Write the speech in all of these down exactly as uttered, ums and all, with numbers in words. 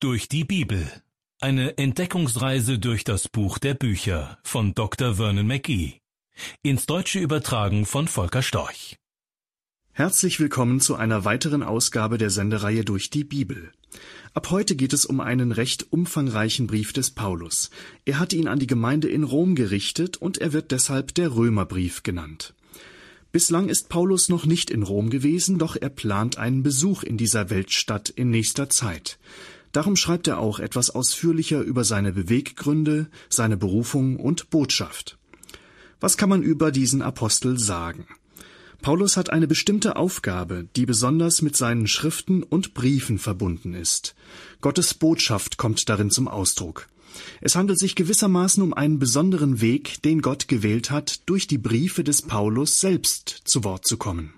Durch die Bibel. Eine Entdeckungsreise durch das Buch der Bücher von Doktor Vernon McGee. Ins Deutsche übertragen von Volker Storch. Herzlich willkommen zu einer weiteren Ausgabe der Sendereihe Durch die Bibel. Ab heute geht es um einen recht umfangreichen Brief des Paulus. Er hat ihn an die Gemeinde in Rom gerichtet und er wird deshalb der Römerbrief genannt. Bislang ist Paulus noch nicht in Rom gewesen, doch er plant einen Besuch in dieser Weltstadt in nächster Zeit. Darum schreibt er auch etwas ausführlicher über seine Beweggründe, seine Berufung und Botschaft. Was kann man über diesen Apostel sagen? Paulus hat eine bestimmte Aufgabe, die besonders mit seinen Schriften und Briefen verbunden ist. Gottes Botschaft kommt darin zum Ausdruck. Es handelt sich gewissermaßen um einen besonderen Weg, den Gott gewählt hat, durch die Briefe des Paulus selbst zu Wort zu kommen.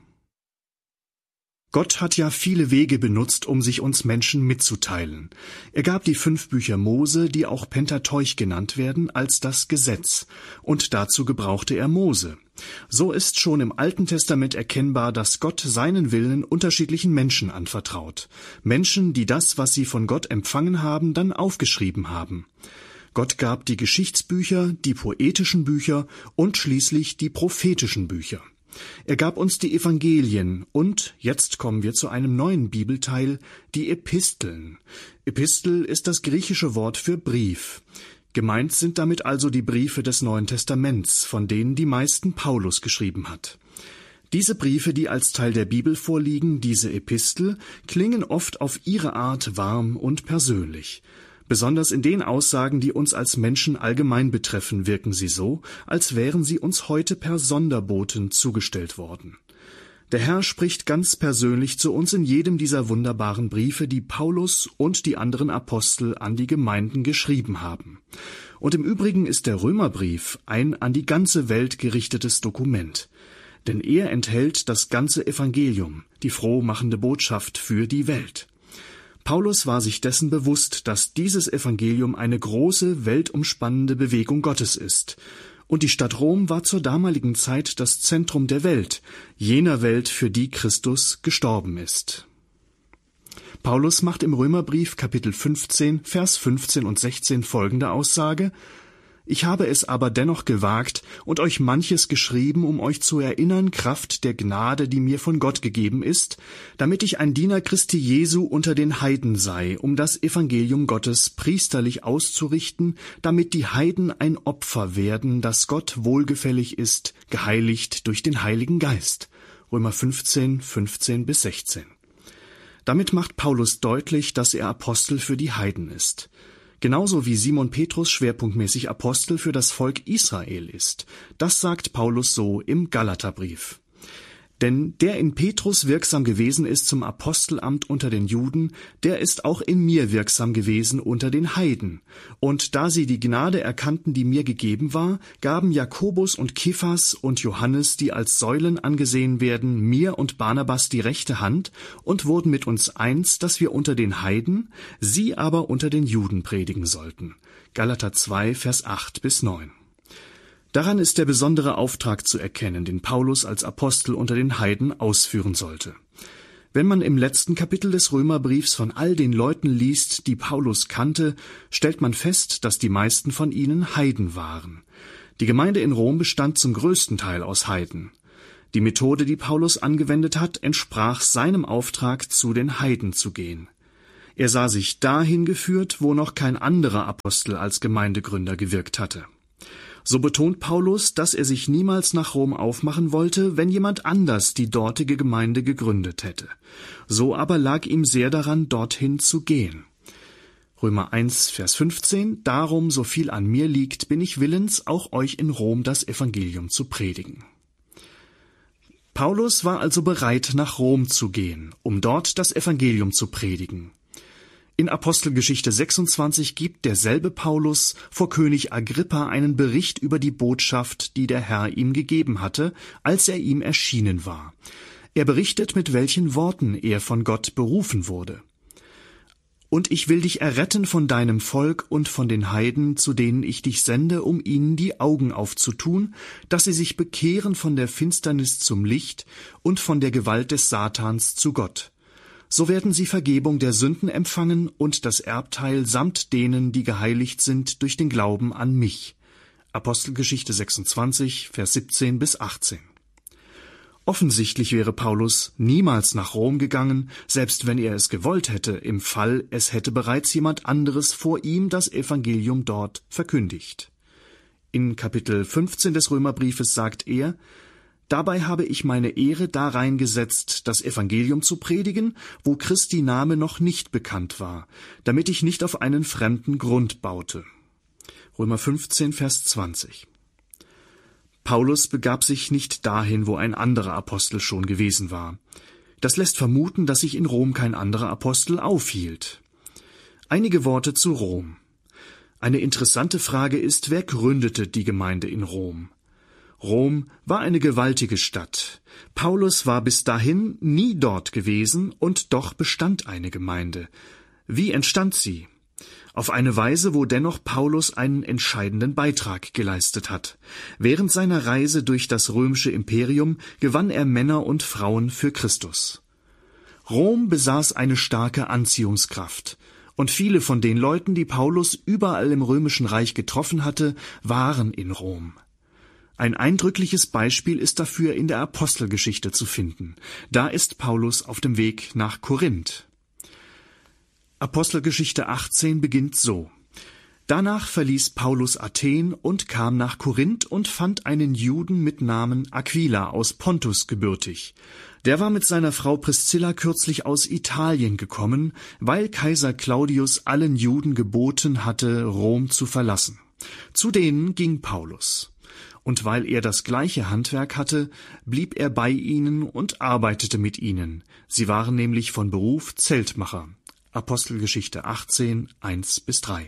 Gott hat ja viele Wege benutzt, um sich uns Menschen mitzuteilen. Er gab die fünf Bücher Mose, die auch Pentateuch genannt werden, als das Gesetz. Und dazu gebrauchte er Mose. So ist schon im Alten Testament erkennbar, dass Gott seinen Willen unterschiedlichen Menschen anvertraut. Menschen, die das, was sie von Gott empfangen haben, dann aufgeschrieben haben. Gott gab die Geschichtsbücher, die poetischen Bücher und schließlich die prophetischen Bücher. Er gab uns die Evangelien und, jetzt kommen wir zu einem neuen Bibelteil, die Episteln. Epistel ist das griechische Wort für Brief. Gemeint sind damit also die Briefe des Neuen Testaments, von denen die meisten Paulus geschrieben hat. Diese Briefe, die als Teil der Bibel vorliegen, diese Epistel, klingen oft auf ihre Art warm und persönlich. Besonders in den Aussagen, die uns als Menschen allgemein betreffen, wirken sie so, als wären sie uns heute per Sonderboten zugestellt worden. Der Herr spricht ganz persönlich zu uns in jedem dieser wunderbaren Briefe, die Paulus und die anderen Apostel an die Gemeinden geschrieben haben. Und im Übrigen ist der Römerbrief ein an die ganze Welt gerichtetes Dokument. Denn er enthält das ganze Evangelium, die frohmachende Botschaft für die Welt. Paulus war sich dessen bewusst, dass dieses Evangelium eine große, weltumspannende Bewegung Gottes ist. Und die Stadt Rom war zur damaligen Zeit das Zentrum der Welt, jener Welt, für die Christus gestorben ist. Paulus macht im Römerbrief Kapitel fünfzehn, Vers fünfzehn und sechzehn folgende Aussage: »Ich habe es aber dennoch gewagt und euch manches geschrieben, um euch zu erinnern, Kraft der Gnade, die mir von Gott gegeben ist, damit ich ein Diener Christi Jesu unter den Heiden sei, um das Evangelium Gottes priesterlich auszurichten, damit die Heiden ein Opfer werden, das Gott wohlgefällig ist, geheiligt durch den Heiligen Geist.« Römer fünfzehn, fünfzehn bis sechzehn. Damit macht Paulus deutlich, dass er Apostel für die Heiden ist. Genauso wie Simon Petrus schwerpunktmäßig Apostel für das Volk Israel ist. Das sagt Paulus so im Galaterbrief. Denn der in Petrus wirksam gewesen ist zum Apostelamt unter den Juden, der ist auch in mir wirksam gewesen unter den Heiden. Und da sie die Gnade erkannten, die mir gegeben war, gaben Jakobus und Kephas und Johannes, die als Säulen angesehen werden, mir und Barnabas die rechte Hand und wurden mit uns eins, dass wir unter den Heiden, sie aber unter den Juden predigen sollten. Galater zwei, Vers acht bis neun. Daran ist der besondere Auftrag zu erkennen, den Paulus als Apostel unter den Heiden ausführen sollte. Wenn man im letzten Kapitel des Römerbriefs von all den Leuten liest, die Paulus kannte, stellt man fest, dass die meisten von ihnen Heiden waren. Die Gemeinde in Rom bestand zum größten Teil aus Heiden. Die Methode, die Paulus angewendet hat, entsprach seinem Auftrag, zu den Heiden zu gehen. Er sah sich dahin geführt, wo noch kein anderer Apostel als Gemeindegründer gewirkt hatte. So betont Paulus, dass er sich niemals nach Rom aufmachen wollte, wenn jemand anders die dortige Gemeinde gegründet hätte. So aber lag ihm sehr daran, dorthin zu gehen. Römer eins, Vers fünfzehn: »Darum, so viel an mir liegt, bin ich willens, auch euch in Rom das Evangelium zu predigen.« Paulus war also bereit, nach Rom zu gehen, um dort das Evangelium zu predigen. In Apostelgeschichte sechsundzwanzig gibt derselbe Paulus vor König Agrippa einen Bericht über die Botschaft, die der Herr ihm gegeben hatte, als er ihm erschienen war. Er berichtet, mit welchen Worten er von Gott berufen wurde. »Und ich will dich erretten von deinem Volk und von den Heiden, zu denen ich dich sende, um ihnen die Augen aufzutun, dass sie sich bekehren von der Finsternis zum Licht und von der Gewalt des Satans zu Gott. So werden sie Vergebung der Sünden empfangen und das Erbteil samt denen, die geheiligt sind durch den Glauben an mich. Apostelgeschichte sechsundzwanzig, Vers siebzehn bis achtzehn. Offensichtlich wäre Paulus niemals nach Rom gegangen, selbst wenn er es gewollt hätte, im Fall, es hätte bereits jemand anderes vor ihm das Evangelium dort verkündigt. In Kapitel fünfzehn des Römerbriefes sagt er: Dabei habe ich meine Ehre darein gesetzt, das Evangelium zu predigen, wo Christi Name noch nicht bekannt war, damit ich nicht auf einen fremden Grund baute. Römer fünfzehn, Vers zwanzig. Paulus begab sich nicht dahin, wo ein anderer Apostel schon gewesen war. Das lässt vermuten, dass sich in Rom kein anderer Apostel aufhielt. Einige Worte zu Rom. Eine interessante Frage ist, wer gründete die Gemeinde in Rom? Rom war eine gewaltige Stadt. Paulus war bis dahin nie dort gewesen, und doch bestand eine Gemeinde. Wie entstand sie? Auf eine Weise, wo dennoch Paulus einen entscheidenden Beitrag geleistet hat. Während seiner Reise durch das römische Imperium gewann er Männer und Frauen für Christus. Rom besaß eine starke Anziehungskraft, und viele von den Leuten, die Paulus überall im römischen Reich getroffen hatte, waren in Rom. Ein eindrückliches Beispiel ist dafür in der Apostelgeschichte zu finden. Da ist Paulus auf dem Weg nach Korinth. Apostelgeschichte achtzehn beginnt so: Danach verließ Paulus Athen und kam nach Korinth und fand einen Juden mit Namen Aquila aus Pontus gebürtig. Der war mit seiner Frau Priscilla kürzlich aus Italien gekommen, weil Kaiser Claudius allen Juden geboten hatte, Rom zu verlassen. Zu denen ging Paulus. Und weil er das gleiche Handwerk hatte, blieb er bei ihnen und arbeitete mit ihnen. Sie waren nämlich von Beruf Zeltmacher. Apostelgeschichte achtzehn, eins bis drei.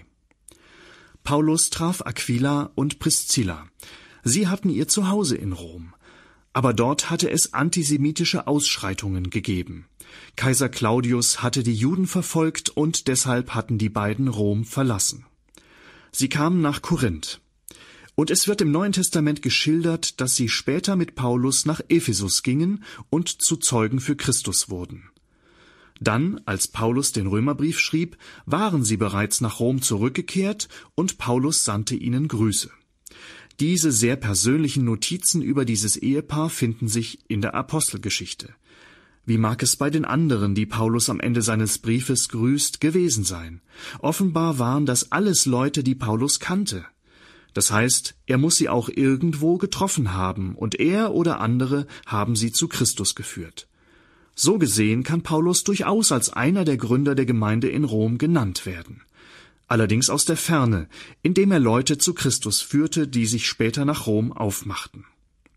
Paulus traf Aquila und Priscilla. Sie hatten ihr Zuhause in Rom. Aber dort hatte es antisemitische Ausschreitungen gegeben. Kaiser Claudius hatte die Juden verfolgt und deshalb hatten die beiden Rom verlassen. Sie kamen nach Korinth. Und es wird im Neuen Testament geschildert, dass sie später mit Paulus nach Ephesus gingen und zu Zeugen für Christus wurden. Dann, als Paulus den Römerbrief schrieb, waren sie bereits nach Rom zurückgekehrt und Paulus sandte ihnen Grüße. Diese sehr persönlichen Notizen über dieses Ehepaar finden sich in der Apostelgeschichte. Wie mag es bei den anderen, die Paulus am Ende seines Briefes grüßt, gewesen sein? Offenbar waren das alles Leute, die Paulus kannte. Das heißt, er muss sie auch irgendwo getroffen haben, und er oder andere haben sie zu Christus geführt. So gesehen kann Paulus durchaus als einer der Gründer der Gemeinde in Rom genannt werden. Allerdings aus der Ferne, indem er Leute zu Christus führte, die sich später nach Rom aufmachten.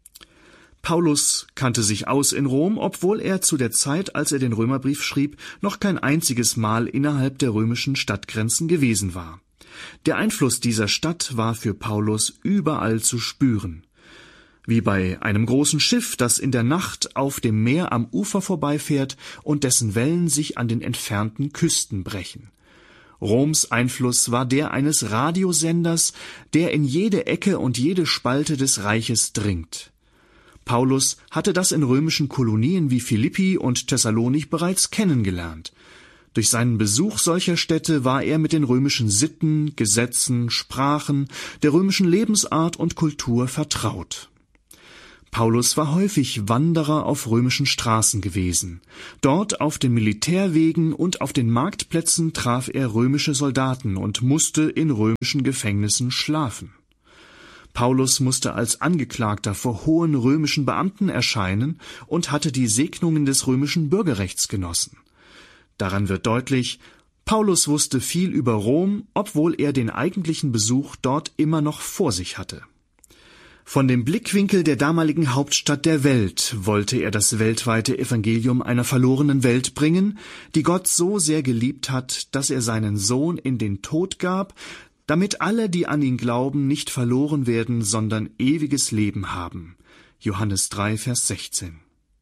Paulus kannte sich aus in Rom, obwohl er zu der Zeit, als er den Römerbrief schrieb, noch kein einziges Mal innerhalb der römischen Stadtgrenzen gewesen war. Der Einfluss dieser Stadt war für Paulus überall zu spüren. Wie bei einem großen Schiff, das in der Nacht auf dem Meer am Ufer vorbeifährt und dessen Wellen sich an den entfernten Küsten brechen. Roms Einfluss war der eines Radiosenders, der in jede Ecke und jede Spalte des Reiches dringt. Paulus hatte das in römischen Kolonien wie Philippi und Thessalonich bereits kennengelernt. Durch seinen Besuch solcher Städte war er mit den römischen Sitten, Gesetzen, Sprachen, der römischen Lebensart und Kultur vertraut. Paulus war häufig Wanderer auf römischen Straßen gewesen. Dort auf den Militärwegen und auf den Marktplätzen traf er römische Soldaten und musste in römischen Gefängnissen schlafen. Paulus musste als Angeklagter vor hohen römischen Beamten erscheinen und hatte die Segnungen des römischen Bürgerrechts genossen. Daran wird deutlich, Paulus wusste viel über Rom, obwohl er den eigentlichen Besuch dort immer noch vor sich hatte. Von dem Blickwinkel der damaligen Hauptstadt der Welt wollte er das weltweite Evangelium einer verlorenen Welt bringen, die Gott so sehr geliebt hat, dass er seinen Sohn in den Tod gab, damit alle, die an ihn glauben, nicht verloren werden, sondern ewiges Leben haben. Johannes drei, Vers sechzehn.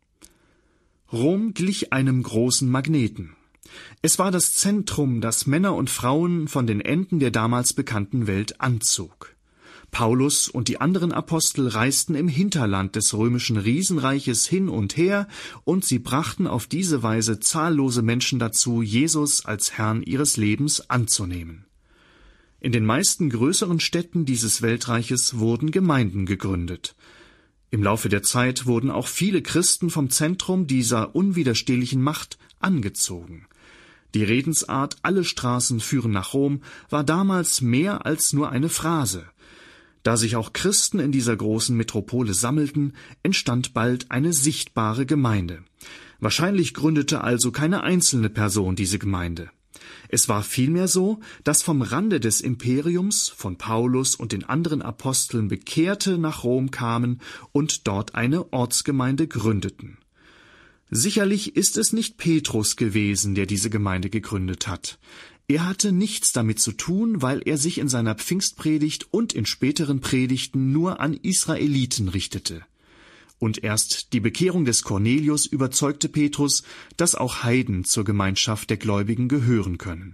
Rom glich einem großen Magneten. Es war das Zentrum, das Männer und Frauen von den Enden der damals bekannten Welt anzog. Paulus und die anderen Apostel reisten im Hinterland des römischen Riesenreiches hin und her, und sie brachten auf diese Weise zahllose Menschen dazu, Jesus als Herrn ihres Lebens anzunehmen. In den meisten größeren Städten dieses Weltreiches wurden Gemeinden gegründet. Im Laufe der Zeit wurden auch viele Christen vom Zentrum dieser unwiderstehlichen Macht angezogen. Die Redensart »alle Straßen führen nach Rom« war damals mehr als nur eine Phrase. Da sich auch Christen in dieser großen Metropole sammelten, entstand bald eine sichtbare Gemeinde. Wahrscheinlich gründete also keine einzelne Person diese Gemeinde. Es war vielmehr so, dass vom Rande des Imperiums, von Paulus und den anderen Aposteln Bekehrte nach Rom kamen und dort eine Ortsgemeinde gründeten. Sicherlich ist es nicht Petrus gewesen, der diese Gemeinde gegründet hat. Er hatte nichts damit zu tun, weil er sich in seiner Pfingstpredigt und in späteren Predigten nur an Israeliten richtete. Und erst die Bekehrung des Cornelius überzeugte Petrus, dass auch Heiden zur Gemeinschaft der Gläubigen gehören können.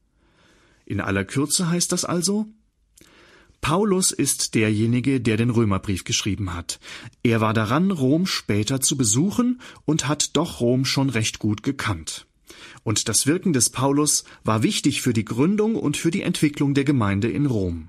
In aller Kürze heißt das also: Paulus ist derjenige, der den Römerbrief geschrieben hat. Er war daran, Rom später zu besuchen und hat doch Rom schon recht gut gekannt. Und das Wirken des Paulus war wichtig für die Gründung und für die Entwicklung der Gemeinde in Rom.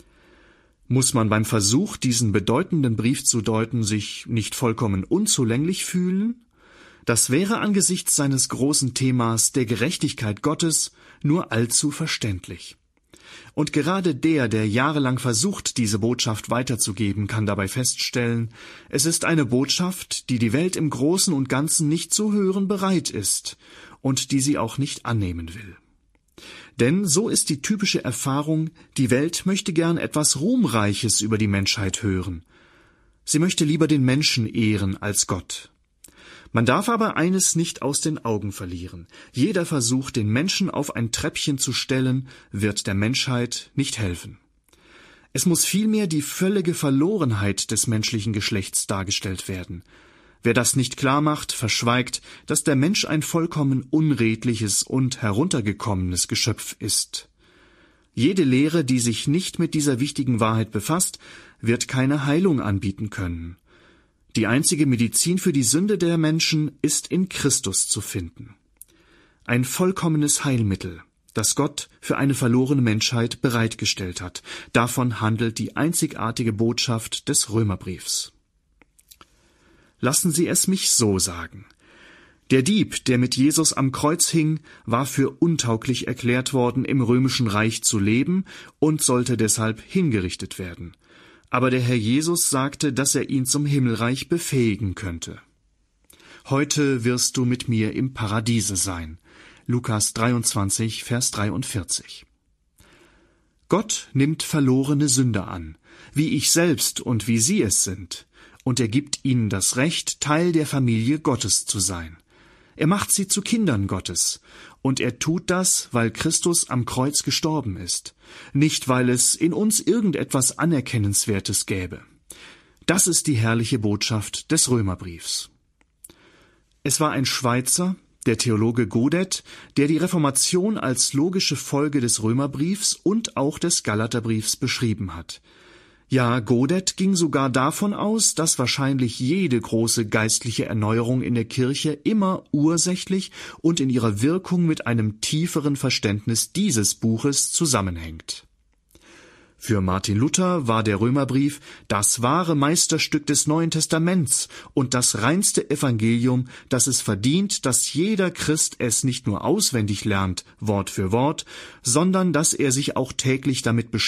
Muss man beim Versuch, diesen bedeutenden Brief zu deuten, sich nicht vollkommen unzulänglich fühlen? Das wäre angesichts seines großen Themas der Gerechtigkeit Gottes nur allzu verständlich. Und gerade der, der jahrelang versucht, diese Botschaft weiterzugeben, kann dabei feststellen, es ist eine Botschaft, die die Welt im Großen und Ganzen nicht zu hören bereit ist und die sie auch nicht annehmen will. Denn so ist die typische Erfahrung, die Welt möchte gern etwas Ruhmreiches über die Menschheit hören. Sie möchte lieber den Menschen ehren als Gott. Man darf aber eines nicht aus den Augen verlieren: Jeder Versuch, den Menschen auf ein Treppchen zu stellen, wird der Menschheit nicht helfen. Es muss vielmehr die völlige Verlorenheit des menschlichen Geschlechts dargestellt werden. Wer das nicht klar macht, verschweigt, dass der Mensch ein vollkommen unredliches und heruntergekommenes Geschöpf ist. Jede Lehre, die sich nicht mit dieser wichtigen Wahrheit befasst, wird keine Heilung anbieten können. Die einzige Medizin für die Sünde der Menschen ist in Christus zu finden. Ein vollkommenes Heilmittel, das Gott für eine verlorene Menschheit bereitgestellt hat. Davon handelt die einzigartige Botschaft des Römerbriefs. Lassen Sie es mich so sagen: Der Dieb, der mit Jesus am Kreuz hing, war für untauglich erklärt worden, im römischen Reich zu leben, und sollte deshalb hingerichtet werden. Aber der Herr Jesus sagte, dass er ihn zum Himmelreich befähigen könnte. Heute wirst du mit mir im Paradiese sein. Lukas dreiundzwanzig, Vers dreiundvierzig. Gott nimmt verlorene Sünder an, wie ich selbst und wie Sie es sind, und er gibt ihnen das Recht, Teil der Familie Gottes zu sein. Er macht sie zu Kindern Gottes, und er tut das, weil Christus am Kreuz gestorben ist, nicht weil es in uns irgendetwas Anerkennenswertes gäbe. Das ist die herrliche Botschaft des Römerbriefs. Es war ein Schweizer, der Theologe Godet, der die Reformation als logische Folge des Römerbriefs und auch des Galaterbriefs beschrieben hat. Ja, Godet ging sogar davon aus, dass wahrscheinlich jede große geistliche Erneuerung in der Kirche immer ursächlich und in ihrer Wirkung mit einem tieferen Verständnis dieses Buches zusammenhängt. Für Martin Luther war der Römerbrief das wahre Meisterstück des Neuen Testaments und das reinste Evangelium, das es verdient, dass jeder Christ es nicht nur auswendig lernt, Wort für Wort, sondern dass er sich auch täglich damit beschäftigt,